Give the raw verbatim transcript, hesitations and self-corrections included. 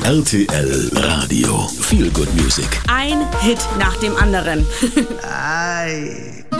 R T L Radio. Feel Good Music. Ein Hit nach dem anderen. Ei.